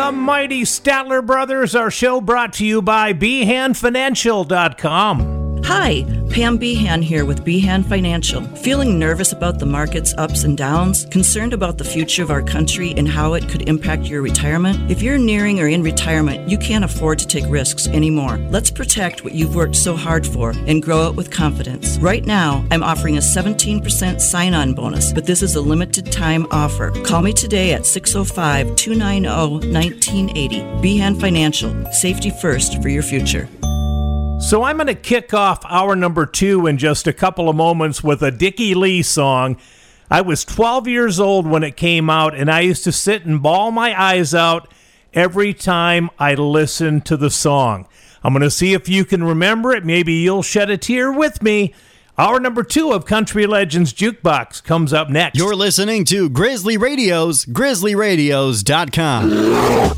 the mighty Statler Brothers. Our show brought to you by BehanFinancial.com. Hi, Pam Behan here with Behan Financial. Feeling nervous about the market's ups and downs? Concerned about the future of our country and how it could impact your retirement? If you're nearing or in retirement, you can't afford to take risks anymore. Let's protect what you've worked so hard for and grow it with confidence. Right now, I'm offering a 17% sign-on bonus, but this is a limited time offer. Call me today at 605-290-1980. Behan Financial. Safety first for your future. So I'm going to kick off hour number 2 in just a couple of moments with a Dickie Lee song. I was 12 years old when it came out, and I used to sit and bawl my eyes out every time I listened to the song. I'm going to see if you can remember it. Maybe you'll shed a tear with me. Hour number 2 of Country Legends Jukebox comes up next. You're listening to Grizzly Radio's GrizzlyRadios.com.